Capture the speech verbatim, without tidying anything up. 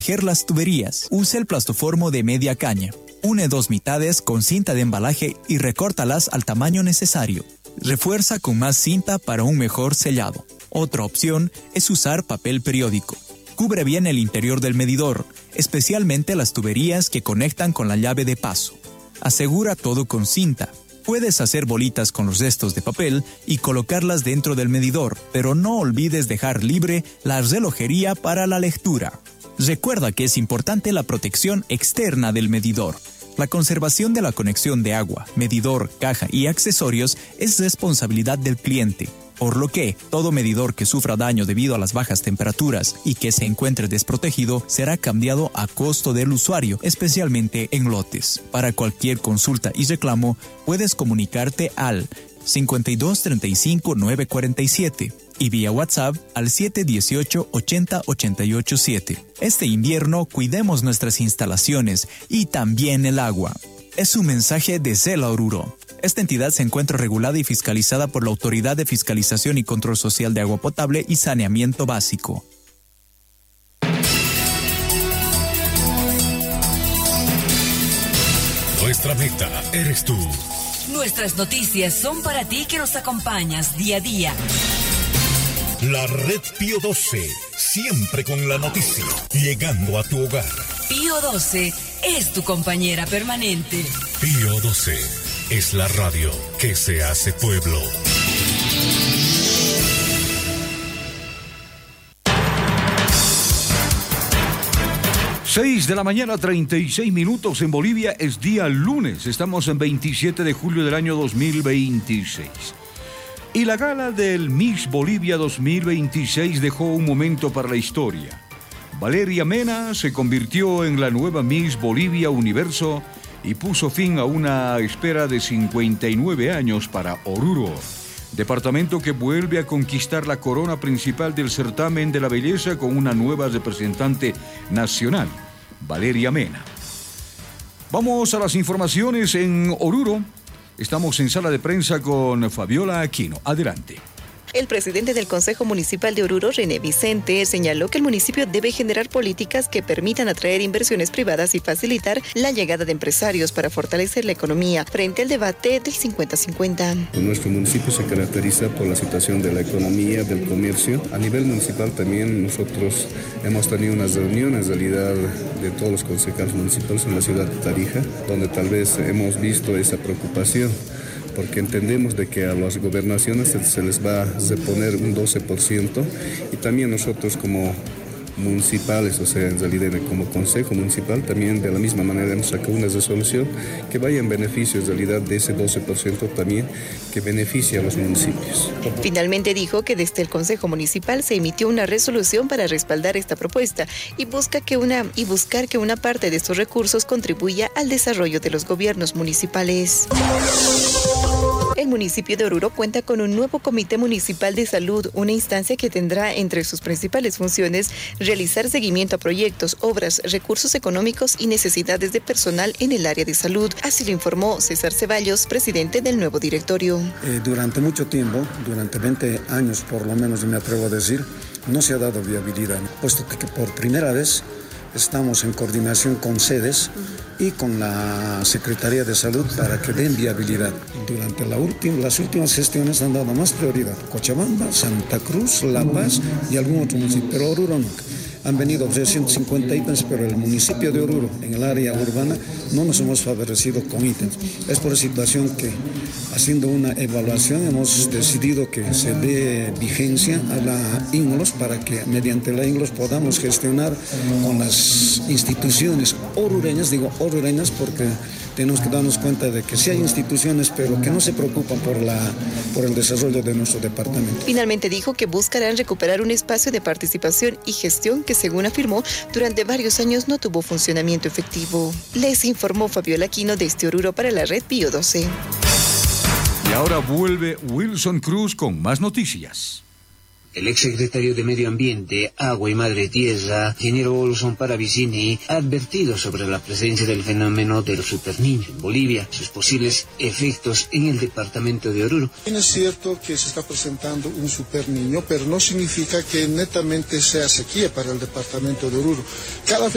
proteger las tuberías. Usa el plastoformo de media caña. Une dos mitades con cinta de embalaje y recórtalas al tamaño necesario. Refuerza con más cinta para un mejor sellado. Otra opción es usar papel periódico. Cubre bien el interior del medidor, especialmente las tuberías que conectan con la llave de paso. Asegura todo con cinta. Puedes hacer bolitas con los restos de papel y colocarlas dentro del medidor, pero no olvides dejar libre la relojería para la lectura. Recuerda que es importante la protección externa del medidor. La conservación de la conexión de agua, medidor, caja y accesorios es responsabilidad del cliente, por lo que todo medidor que sufra daño debido a las bajas temperaturas y que se encuentre desprotegido será cambiado a costo del usuario, especialmente en lotes. Para cualquier consulta y reclamo, puedes comunicarte al cincuenta y dos treinta y cinco nueve cuarenta y siete y vía WhatsApp al siete dieciocho ochenta ochenta y ocho siete. Este invierno cuidemos nuestras instalaciones y también el agua. Es un mensaje de Cela Oruro. Esta entidad se encuentra regulada y fiscalizada por la Autoridad de Fiscalización y Control Social de Agua Potable y Saneamiento Básico. Nuestra meta eres tú. Nuestras noticias son para ti que nos acompañas día a día. La Red Pío doce, siempre con la noticia, llegando a tu hogar. Pío doce es tu compañera permanente. Pío doce es la radio que se hace pueblo. seis de la mañana, treinta y seis minutos en Bolivia. Es día lunes. Estamos en veintisiete de julio del año dos mil veintiséis. Y la gala del Miss Bolivia dos mil veintiséis dejó un momento para la historia. Valeria Mena se convirtió en la nueva Miss Bolivia Universo y puso fin a una espera de cincuenta y nueve años para Oruro, departamento que vuelve a conquistar la corona principal del certamen de la belleza con una nueva representante nacional, Valeria Mena. Vamos a las informaciones en Oruro. Estamos en sala de prensa con Fabiola Aquino. Adelante. El presidente del Consejo Municipal de Oruro, René Vicente, señaló que el municipio debe generar políticas que permitan atraer inversiones privadas y facilitar la llegada de empresarios para fortalecer la economía frente al debate del cincuenta cincuenta. Nuestro municipio se caracteriza por la situación de la economía, del comercio. A nivel municipal también nosotros hemos tenido unas reuniones en realidad de todos los concejales municipales en la ciudad de Tarija, donde tal vez hemos visto esa preocupación, porque entendemos de que a las gobernaciones se, se les va a reponer un doce por ciento y también nosotros como municipales, o sea, en realidad como Consejo Municipal, también de la misma manera hemos sacado una resolución que vaya en beneficio en realidad de ese doce por ciento también que beneficia a los municipios. Finalmente dijo que desde el Consejo Municipal se emitió una resolución para respaldar esta propuesta y busca que una y buscar que una parte de estos recursos contribuya al desarrollo de los gobiernos municipales. El municipio de Oruro cuenta con un nuevo Comité Municipal de Salud, una instancia que tendrá entre sus principales funciones realizar seguimiento a proyectos, obras, recursos económicos y necesidades de personal en el área de salud. Así lo informó César Ceballos, presidente del nuevo directorio. Eh, durante mucho tiempo, durante veinte años por lo menos me atrevo a decir, no se ha dado viabilidad, puesto que por primera vez estamos en coordinación con sedes y con la Secretaría de Salud para que den viabilidad. Durante la última, las últimas gestiones han dado más prioridad. Cochabamba, Santa Cruz, La Paz y algún otro municipio, pero Oruro no. Han venido ciento cincuenta ítems, pero el municipio de Oruro, en el área urbana, no nos hemos favorecido con ítems. Es por situación que, haciendo una evaluación, hemos decidido que se dé vigencia a la INGLOS para que mediante la INGLOS podamos gestionar con las instituciones orureñas, digo orureñas porque tenemos que darnos cuenta de que sí hay instituciones, pero que no se preocupan por, la, por el desarrollo de nuestro departamento. Finalmente dijo que buscarán recuperar un espacio de participación y gestión que, según afirmó, durante varios años no tuvo funcionamiento efectivo. Les informó Fabiola Aquino desde Oruro para la Red Pío doce. Y ahora vuelve Wilson Cruz con más noticias. El exsecretario de Medio Ambiente, Agua y Madre Tierra, ingeniero Olson Paravicini, ha advertido sobre la presencia del fenómeno del superniño en Bolivia, sus posibles efectos en el departamento de Oruro. Es cierto que se está presentando un superniño, pero no significa que netamente sea sequía para el departamento de Oruro. Cada